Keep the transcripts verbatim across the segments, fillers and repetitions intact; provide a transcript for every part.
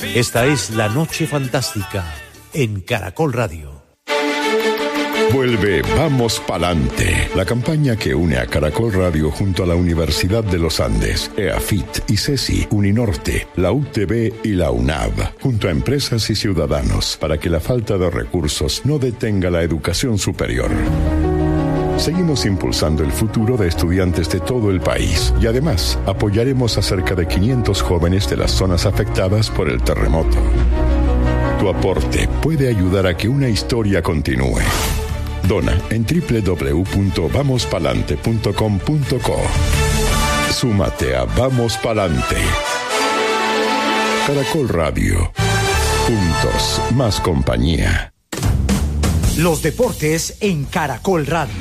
Esta es La Noche Fantástica en Caracol Radio. Vuelve Vamos Pa'lante, la campaña que une a Caracol Radio junto a la Universidad de los Andes, EAFIT, ICESI, Uninorte, la U T B y la UNAV, junto a empresas y ciudadanos, para que la falta de recursos no detenga la educación superior. Seguimos impulsando el futuro de estudiantes de todo el país y además apoyaremos a cerca de quinientos jóvenes de las zonas afectadas por el terremoto. Tu aporte puede ayudar a que una historia continúe. Dona en doble u doble u doble u punto vamos palante punto com punto co. Súmate a Vamos Pa'lante. Caracol Radio. Juntos, más compañía. Los deportes en Caracol Radio.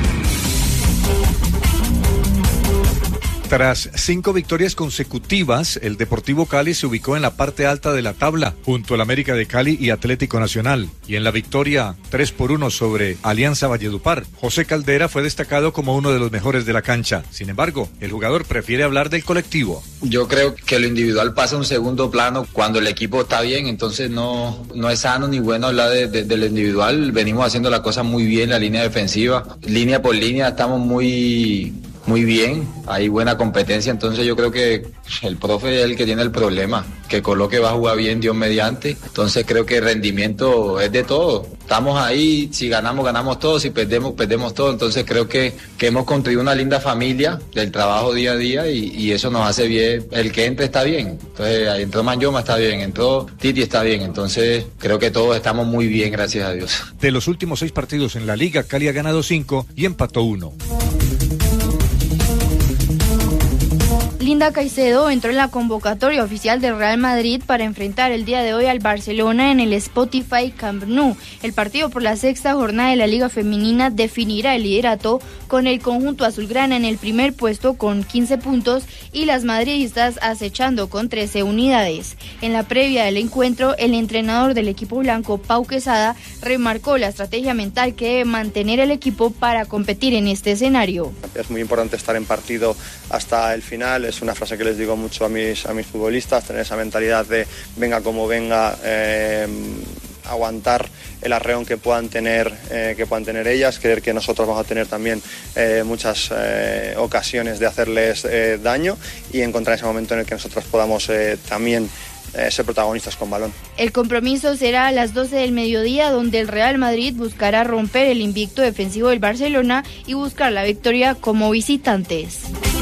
Tras cinco victorias consecutivas, el Deportivo Cali se ubicó en la parte alta de la tabla, junto al América de Cali y Atlético Nacional. Y en la victoria tres por uno sobre Alianza Valledupar, José Caldera fue destacado como uno de los mejores de la cancha. Sin embargo, el jugador prefiere hablar del colectivo. Yo creo que lo individual pasa a un segundo plano cuando el equipo está bien, entonces no, no es sano ni bueno hablar de, de, de lo individual. Venimos haciendo la cosa muy bien, la línea defensiva. Línea por línea estamos muy... Muy bien, hay buena competencia, entonces yo creo que el profe es el que tiene el problema, que Coloque va a jugar bien, Dios mediante, entonces creo que el rendimiento es de todo, estamos ahí, si ganamos, ganamos todo, si perdemos, perdemos todo, entonces creo que, que hemos construido una linda familia del trabajo día a día y, y eso nos hace bien, el que entre está bien, entonces entró Manyoma está bien, entró Titi está bien, entonces creo que todos estamos muy bien, gracias a Dios. De los últimos seis partidos en la liga, Cali ha ganado cinco y empató uno. Linda Caicedo entró en la convocatoria oficial del Real Madrid para enfrentar el día de hoy al Barcelona en el Spotify Camp Nou. El partido por la sexta jornada de la Liga Femenina definirá el liderato con el conjunto azulgrana en el primer puesto con quince puntos y las madridistas acechando con trece unidades. En la previa del encuentro, el entrenador del equipo blanco, Pau Quesada, remarcó la estrategia mental que debe mantener el equipo para competir en este escenario. Es muy importante estar en partido hasta el final. Es una frase que les digo mucho a mis, a mis futbolistas, tener esa mentalidad de venga como venga, eh, aguantar el arreón que puedan tener eh, que puedan tener ellas, creer que nosotros vamos a tener también eh, muchas eh, ocasiones de hacerles eh, daño y encontrar ese momento en el que nosotros podamos eh, también eh, ser protagonistas con balón. El compromiso será a las doce del mediodía, donde el Real Madrid buscará romper el invicto defensivo del Barcelona y buscar la victoria como visitantes.